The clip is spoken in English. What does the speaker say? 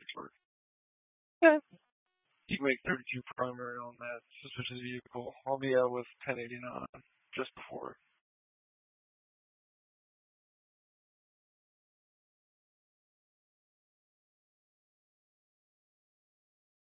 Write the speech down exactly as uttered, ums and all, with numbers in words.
Or yeah, you can make thirty-two primary on that suspicious vehicle. I'll be out with ten eighty-nine.